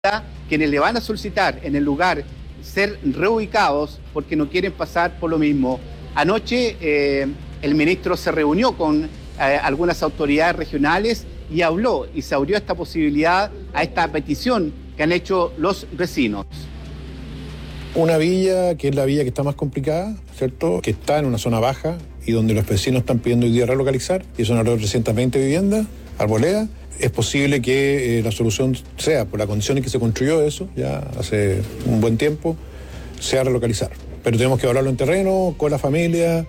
quienes le van a solicitar en el lugar ser reubicados porque no quieren pasar por lo mismo. Anoche el ministro se reunió con algunas autoridades regionales y habló y se abrió esta posibilidad a esta petición que han hecho los vecinos. Una villa que es la villa que está más complicada, ¿cierto? Que está en una zona baja y donde los vecinos están pidiendo hoy día relocalizar, y son alrededor de 320 viviendas, arboledas. Es posible que la solución sea, por la condición en que se construyó eso, ya hace un buen tiempo, sea relocalizar. Pero tenemos que hablarlo en terreno, con la familia.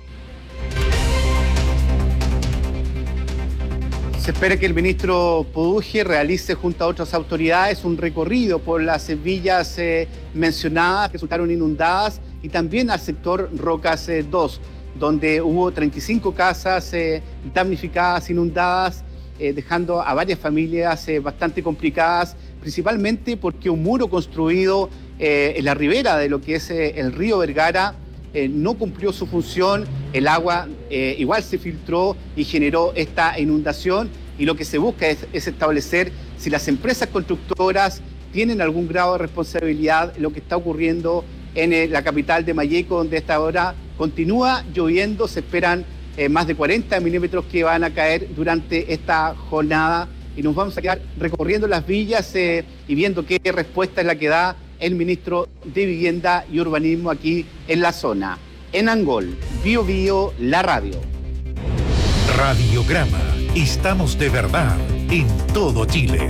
Se espera que el ministro Poduje realice junto a otras autoridades un recorrido por las villas mencionadas que resultaron inundadas y también al sector Rocas 2, donde hubo 35 casas damnificadas, inundadas, dejando a varias familias bastante complicadas, principalmente porque un muro construido en la ribera de lo que es el río Vergara no cumplió su función, el agua igual se filtró y generó esta inundación, y lo que se busca es establecer si las empresas constructoras tienen algún grado de responsabilidad en lo que está ocurriendo en la capital de Malleco, donde a esta hora continúa lloviendo. Se esperan más de 40 milímetros que van a caer durante esta jornada, y nos vamos a quedar recorriendo las villas y viendo qué respuesta es la que da el ministro de Vivienda y Urbanismo aquí en la zona. En Angol, Bio Bio, la radio. Radiograma. Estamos de verdad en todo Chile.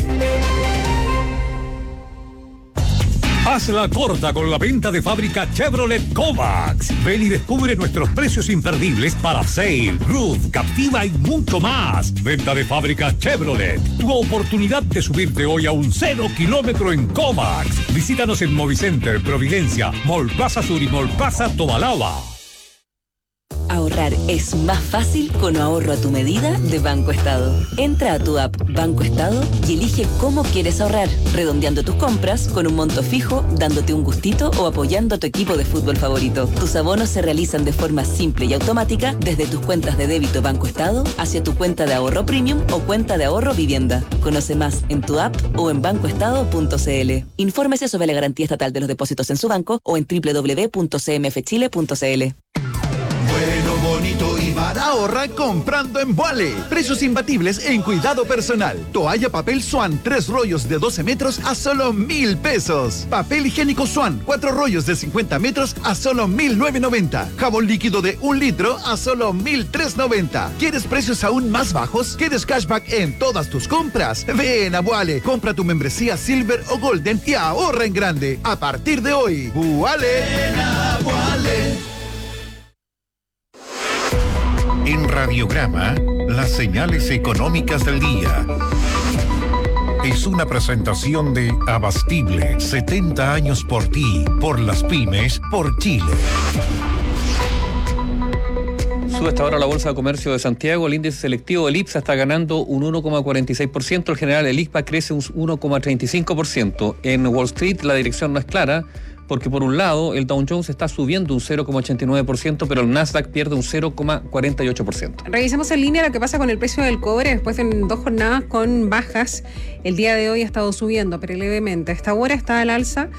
Hazla corta con la venta de fábrica Chevrolet Kovacs. Ven y descubre nuestros precios imperdibles para Sail, Roof, Captiva y mucho más. Venta de fábrica Chevrolet. Tu oportunidad de subirte hoy a un 0 kilómetro en Kovacs. Visítanos en Movicenter, Providencia, Mall Plaza Sur y Mall Plaza Tobalaba. Ahorrar es más fácil con ahorro a tu medida de Banco Estado. Entra a tu app Banco Estado y elige cómo quieres ahorrar, redondeando tus compras con un monto fijo, dándote un gustito o apoyando a tu equipo de fútbol favorito. Tus abonos se realizan de forma simple y automática desde tus cuentas de débito Banco Estado hacia tu cuenta de ahorro premium o cuenta de ahorro vivienda. Conoce más en tu app o en bancoestado.cl. Infórmese sobre la garantía estatal de los depósitos en su banco o en www.cmfchile.cl. Bueno, bonito y barato. Ahorra comprando en Vuale. Precios imbatibles en cuidado personal. Toalla papel Swan, 3 rollos de 12 metros a solo 1,000 pesos. Papel higiénico Swan, 4 rollos de 50 metros a solo 1,990. Jabón líquido de 1 litro a solo 1,390. ¿Quieres precios aún más bajos? ¿Quieres cashback en todas tus compras? Ven a Vuale. Compra tu membresía Silver o Golden y ahorra en grande. A partir de hoy, Vuale. Ven a Vuale. En Radiograma, las señales económicas del día. Es una presentación de Abastible, 70 años por ti, por las pymes, por Chile. Sube hasta ahora la Bolsa de Comercio de Santiago. El índice selectivo del IPSA está ganando un 1,46%. El general, el IPSA, crece un 1,35%. En Wall Street la dirección no es clara, porque por un lado el Dow Jones está subiendo un 0,89%, pero el Nasdaq pierde un 0,48%. Revisemos en línea lo que pasa con el precio del cobre después de 2 jornadas con bajas. El día de hoy ha estado subiendo, pero levemente. Esta hora está al alza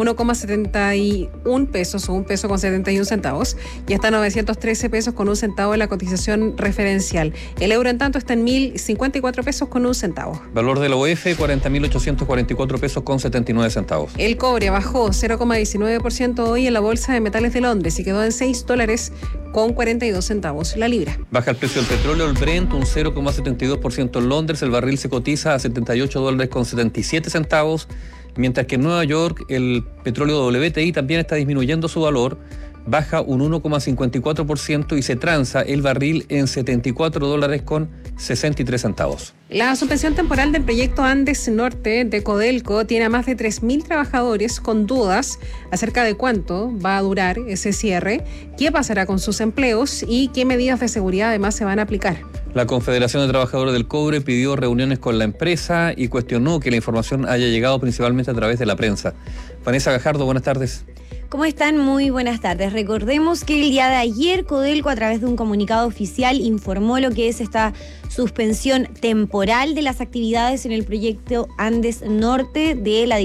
1,71 pesos o 1 peso con 71 centavos. Y está 913 pesos con 1 centavo en la cotización referencial. El euro, en tanto, está en 1.054 pesos con 1 centavo. Valor de la OF, 40.844 pesos con 79 centavos. El cobre bajó 0,19% hoy en la Bolsa de Metales de Londres y quedó en $6 con 42 centavos la libra. Baja el precio del petróleo, el Brent, un 0,72% en Londres. El barril se cotiza a $78 con 77 centavos, mientras que en Nueva York el petróleo WTI también está disminuyendo su valor, baja un 1,54% y se transa el barril en $74 con 63 centavos. La suspensión temporal del proyecto Andes Norte de Codelco tiene a más de 3.000 trabajadores con dudas acerca de cuánto va a durar ese cierre, qué pasará con sus empleos y qué medidas de seguridad además se van a aplicar. La Confederación de Trabajadores del Cobre pidió reuniones con la empresa y cuestionó que la información haya llegado principalmente a través de la prensa. Vanessa Gajardo, buenas tardes. ¿Cómo están? Muy buenas tardes. Recordemos que el día de ayer Codelco, a través de un comunicado oficial, informó lo que es esta suspensión temporal de las actividades en el proyecto Andes Norte de la